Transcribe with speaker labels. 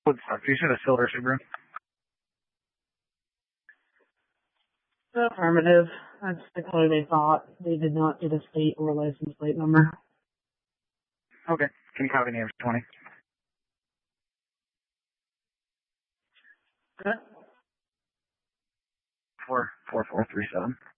Speaker 1: Woodstock. You should have Silver Subaru.
Speaker 2: Affirmative. That's the color they thought. They did not get a state or license plate number.
Speaker 1: Okay. Can you copy name 20?
Speaker 2: Okay.
Speaker 1: 44437.